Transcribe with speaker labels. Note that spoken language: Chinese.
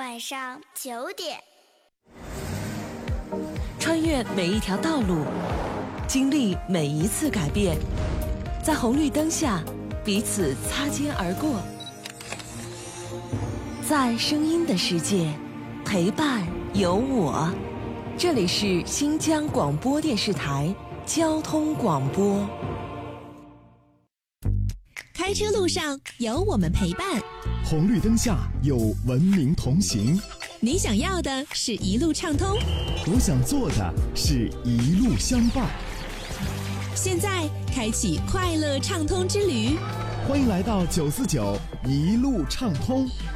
Speaker 1: 晚上9点。
Speaker 2: 穿越每一条道路，经历每一次改变，在红绿灯下彼此擦肩而过，在声音的世界陪伴有我。这里是新疆广播电视台交通广播。
Speaker 3: 开车路上有我们陪伴，
Speaker 4: 红绿灯下有文明同行。
Speaker 3: 你想要的是一路畅通，
Speaker 4: 我想做的是一路相伴。
Speaker 3: 现在开启快乐畅通之旅，
Speaker 4: 欢迎来到949一路畅通。